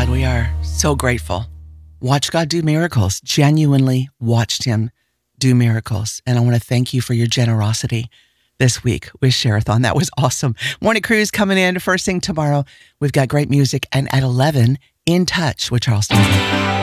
God. We are so grateful. Watch God do miracles. Genuinely watched him do miracles. And I want to thank you for your generosity this week with Share-a-thon. That was awesome. Morning Cruise coming in first thing tomorrow. We've got great music. And at 11, In Touch with Charles Stanley.